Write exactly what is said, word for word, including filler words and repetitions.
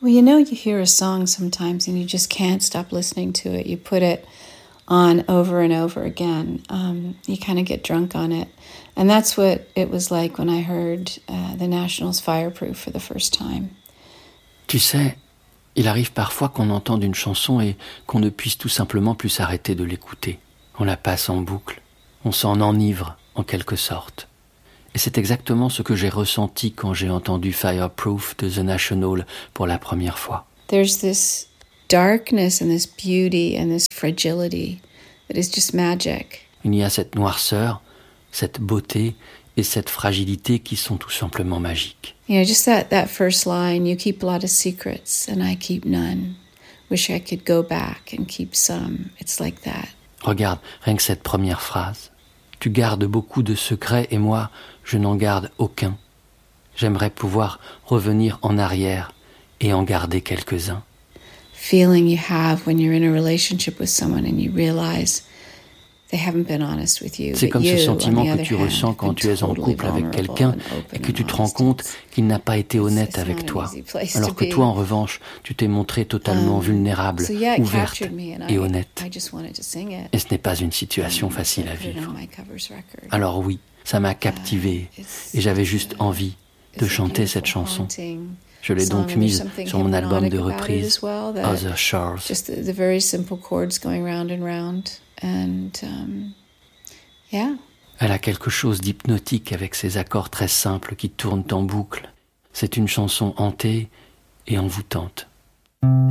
Well, you know, you hear a song sometimes and you just can't stop listening to it. You put it on over and over again. Um, you kind of get drunk on it. And that's what it was like when I heard uh, The National's Fireproof for the first time. Tu sais, il arrive parfois qu'on entende une chanson et qu'on ne puisse tout simplement plus s'arrêter de l'écouter. On la passe en boucle, on s'en enivre en quelque sorte. Et c'est exactement ce que j'ai ressenti quand j'ai entendu Fireproof de The National pour la première fois. There's this darkness and this beauty and this fragility that is just magic. Il y a cette noirceur, cette beauté et cette fragilité qui sont tout simplement magiques. You know, just that, that first line, you keep a lot of secrets and I keep none. Wish I could go back and keep some. It's like that. Regarde, rien que cette première phrase. Tu gardes beaucoup de secrets et moi, je n'en garde aucun. J'aimerais pouvoir revenir en arrière et en garder quelques-uns. Feeling you have when you're in a relationship with someone and you realize they haven't been honest with you. C'est comme you, ce sentiment que tu hand, ressens quand tu es en totally couple avec quelqu'un et que tu te rends compte qu'il n'a pas été honnête avec toi, alors que toi, en revanche, tu t'es montré totalement um, vulnérable, so yeah, ouverte I, et honnête. I just wanted to sing it. Et ce n'est pas une situation Um, facile so à I put it on vivre. my covers record. Alors oui, ça m'a captivé et j'avais juste envie de chanter cette chanson. Je l'ai donc mise sur mon album de reprise, well, Other Shores. Just the, the very simple chords going round and round. And, um, yeah. Elle a quelque chose d'hypnotique avec ses accords très simples qui tournent en boucle. C'est une chanson hantée et envoûtante.